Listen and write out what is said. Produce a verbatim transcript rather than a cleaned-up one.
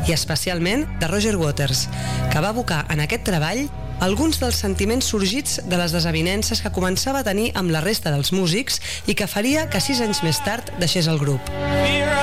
i especialment de Roger Waters, que va evocar en aquest treball alguns dels sentiments sorgits de les desavinences que començava a tenir amb la resta dels músics i que faria que sis anys més tard deixés el grup.